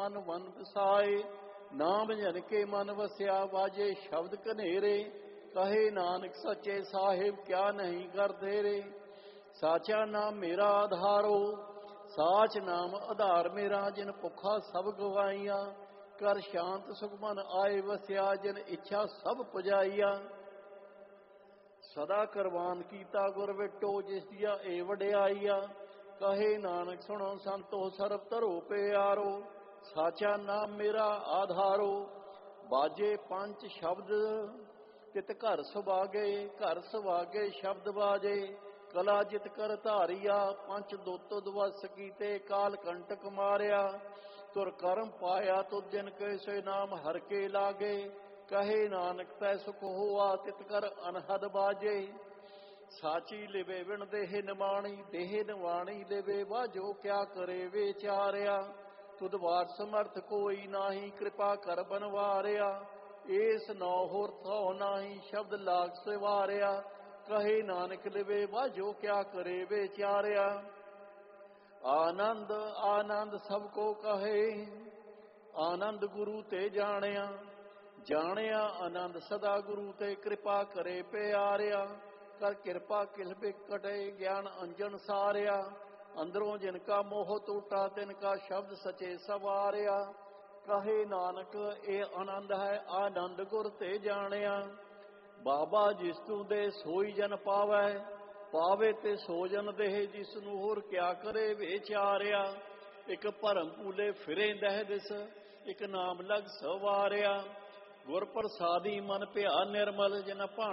ਮਨ ਮਨ ਵਸਾਏ। ਨਾਮ ਜਨ ਕੇ ਮਨ ਵਸਿਆ ਵਾਜੇ ਸ਼ਬਦ ਕਨੇਰੇ। ਕਹੇ ਨਾਨਕ ਸੱਚੇ ਸਾਹਿਬ ਕਿਆ ਨਹੀਂ ਕਰਦੇ ਰੇ। ਸਾਚਾ ਨਾਮ ਮੇਰਾ ਆਧਾਰੋ ਸਾਚ ਨਾਮ ਆਧਾਰ ਮੇਰਾ। ਜਿਨ ਭੁੱਖਾ ਸਭ ਗਵਾਈਆਂ ਕਰ ਸ਼ਾਂਤ ਸੁਖ ਮਨ ਆਏ ਵਸਿਆ। ਜਿਨ ਇੱਛਾ ਸਭ ਪੁਜਾਈਆ ਸਦਾ ਕਰਵਾਨ ਕੀਤਾ ਗੁਰ ਵਿਟੋ। ਜਿਸ ਦੀਆਂ ਏ ਵਡਿਆਈਆ ਕਹੇ ਨਾਨਕ ਸੁਣੋ ਸੰਤੋ ਸਰਬ ਧਰੋ ਪਿਆਰੋ। ਸਾਚਾ ਨਾਮ ਮੇਰਾ ਆਧਾਰੋ ਬਾਜੇ ਪੰਜ ਸ਼ਬਦ ਤਿਤ ਘਰ ਸੁਭਾਗੇ। ਘਰ ਸੁਭਾਗੇ ਸ਼ਬਦ ਬਾਜੇ ਕਲਾ ਜਿਤ ਕਰ ਧਾਰੀਆ। ਪੰਚ ਦੁੱਤ ਦਵਸ ਕੀਤੇ ਕਾਲ ਕੰਟਕ ਮਾਰਿਆ। ਤੁਰ ਕਰਮ ਪਾਇਆ ਤੁਧ ਜਿਨ ਕੇ ਸੇ ਨਾਮ ਹਰ ਕੇ ਲਾਗੇ। ਕਹੇ ਨਾਨਕ ਤੈ ਸੁਖ ਹੋਆ ਤਿਤ ਕਰ ਅਨਹਦ ਬਾਜੇ। ਸਾਚੀ ਲਿਵੇ ਵਿਣ ਦੇਹ ਨਿਮਾਣੀ ਦੇਹ ਨਿਵਾਣੀ ਲਿਵੇ ਵਾਜੋ ਕਿਆ ਕਰੇ ਵਿਚਾਰਿਆ। ਤੁਧ ਵਾਰ ਸਮਰਥ ਕੋਈ ਨਾਹੀ ਕਿਰਪਾ ਕਰ ਬਨਵਾਰਿਆ। ਏਸ ਨੌ ਹੋਰ ਥੋ ਨਾਹੀ ਸ਼ਬਦ ਲਾਗ ਸਵਾਰਿਆ। ਕਹੇ ਨਾਨਕ ਲਿਵੇ ਵਾਜੋ ਕਿਆ ਕਰੇ ਵਿਚਾਰਿਆ। ਆਨੰਦ ਆਨੰਦ ਸਭ ਕੋ ਕਹੇ ਆਨੰਦ ਗੁਰੂ ਤੇ ਜਾਣਿਆ। ਜਾਣਿਆ ਆਨੰਦ ਸਦਾ ਗੁਰੂ ਤੇ ਕਿਰਪਾ ਕਰੇ ਪਿਆਰਿਆ। ਕਰ ਕਿਰਪਾ ਕਿਲ ਬਿਕਟੇ ਗਿਆਨ ਅੰਜਨ ਸਾਰਿਆ। ਅੰਦਰੋਂ ਜਿਨ ਕਾ ਮੋਹ ਟੂਟਾ ਤਿਨ ਕਾ ਸ਼ਬਦ ਸਚੇ ਸਵਾਰਿਆ। ਕਹੇ ਨਾਨਕ ਇਹ ਆਨੰਦ ਹੈ ਆਨੰਦ ਗੁਰ ਤੇ ਜਾਣਿਆ। ਬਾਬਾ ਜਿਸ ਤੂੰ ਦੇ ਸੋਈ ਜਨ ਪਾਵੈ ਪਾਵੇ ਤੇ ਸੋ ਜਨ ਦੇਹ। ਜਿਸ ਨੂੰ ਹੋਰ ਕਿਆ ਕਰੇ ਵਿਚਾਰਿਆ। ਇੱਕ ਭਰਮ ਭੂਲੇ ਫਿਰੇ ਦਹਿ ਦਿਸ ਇੱਕ ਨਾਮ ਲਗ ਸਵਾਰਿਆ। ਗੁਰ ਪ੍ਰਸਾਦੀ ਮਨ ਭਿਆ ਨਿਰਮਲ ਜਿਨ